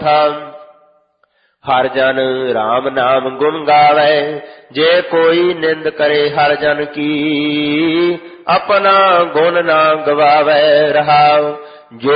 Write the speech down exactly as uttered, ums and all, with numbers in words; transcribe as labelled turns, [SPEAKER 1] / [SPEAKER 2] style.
[SPEAKER 1] चौथा हर जन राम नाम गुण गावे, जे कोई निंद करे हर जन की, अपना गुण ना गवावे। रहाओ जो